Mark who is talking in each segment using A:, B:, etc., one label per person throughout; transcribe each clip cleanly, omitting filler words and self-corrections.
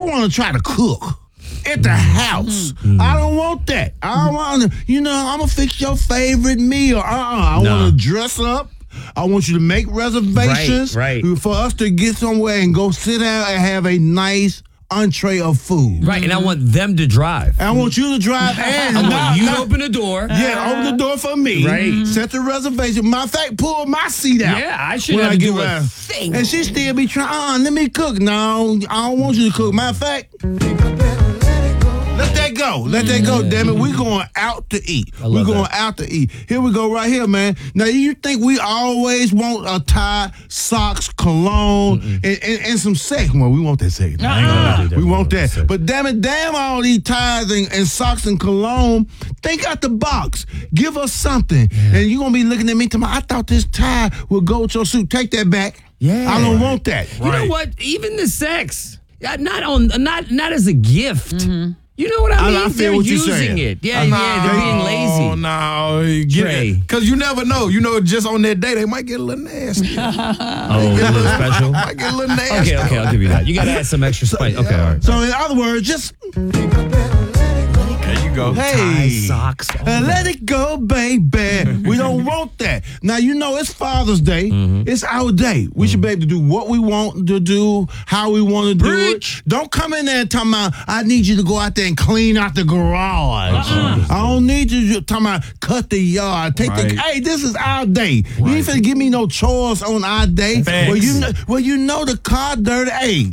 A: want to try to cook at the house. I don't want that. I don't want to, I'm going to fix your favorite meal. I want to dress up. I want you to make reservations for us to get somewhere and go sit down and have a nice entree of food.
B: Right, and I want them to drive.
A: I want you to drive and
B: I want you to open the door.
A: Yeah, open the door for me.
B: Right.
A: Set the reservation. Matter of fact, pull my seat out.
B: Yeah, I shouldn't have to do a thing.
A: And she still be trying, let me cook. No, I don't want you to cook. Matter of fact, let that go. Let that go, damn it. We going out to eat. We going out to eat. Here we go right here, man. Now, you think we always want a tie, socks, cologne, and some sex? Well, we want that sex. We want that. But damn all these ties and socks and cologne, think out the box. Give us something. And you're going to be looking at me tomorrow, I thought this tie would go with your suit. Take that back. Yeah. I don't want that.
B: You know what? Even the sex, not as a gift. You know what I mean?
A: I feel what you're saying.
B: It. Yeah, they're being lazy.
C: No, because you never know. Just on that day, they might get a little nasty.
B: A little special?
C: Might get a little nasty.
B: Okay, I'll give you that. You got to add some extra spice. Okay, all right.
A: So in other words, just...
C: There you go.
A: Hey,
B: socks.
A: Let it go, baby. We don't want that. Now, it's Father's Day. It's our day. We should be able to do what we want to do, how we want to do it. Don't come in there and talk about, I need you to go out there and clean out the garage. I don't need you to talk about cut the yard. Hey, this is our day. You ain't finna give me no chores on our day. Well, you know the car dirty. Hey.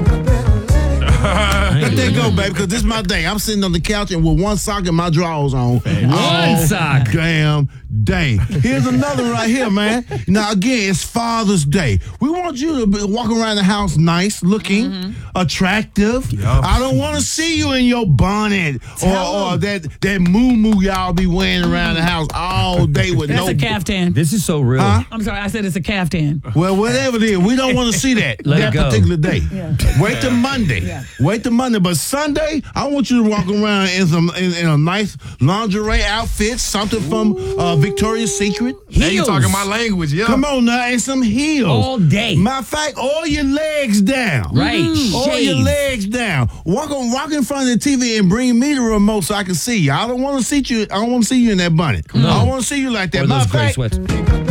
A: Let that go, baby, because this is my day. I'm sitting on the couch and with one sock and my drawers on.
B: One sock.
A: Damn day. Here's another one right here, man. Now, again, it's Father's Day. We want you to be walking around the house nice, looking, attractive. I don't want to see you in your bonnet or that moo-moo y'all be wearing around the house all day with
D: That's a caftan.
B: This is so real.
D: I'm sorry, I said it's a caftan.
A: Well, whatever it is, we don't want to see that particular day. Wait till Monday. Wait till Monday. But Sunday, I want you to walk around in a nice lingerie outfit, something from Victoria's Secret.
C: Now you talking my language,
A: Come on now, and some heels.
B: All day.
A: Matter of fact, all your legs down.
B: Right.
A: All your legs down. Walk in front of the TV and bring me the remote so I can see you. I don't want to see you. I don't want to see you in that bonnet. I don't want to see you like that.
B: Or those gray sweats.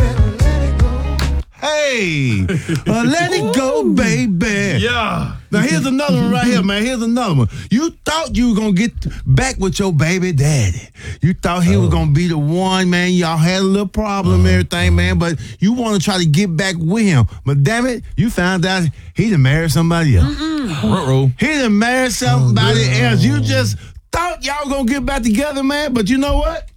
A: Hey, let it go, baby.
C: Yeah.
A: Now, here's another one right here, man. Here's another one. You thought you were going to get back with your baby daddy. You thought he was going to be the one, man. Y'all had a little problem and everything, man, but you want to try to get back with him. But damn it, you found out he done married somebody else. He done married somebody else. You just thought y'all going to get back together, man, but you know what?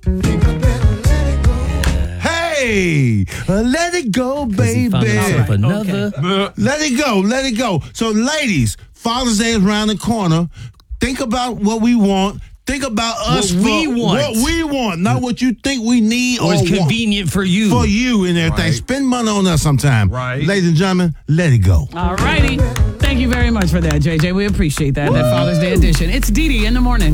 A: Hey, let it go, baby. Let it go. So, ladies, Father's Day is around the corner. Think about what we want. Think about us
B: what we want,
A: not what you think we need
B: or is convenient for you.
A: For you and everything.
C: Right.
A: Spend money on us sometime.
C: Right.
A: Ladies and gentlemen, let it go.
D: All righty. Thank you very much for that, JJ. We appreciate that Father's Day edition. It's Dee Dee in the morning.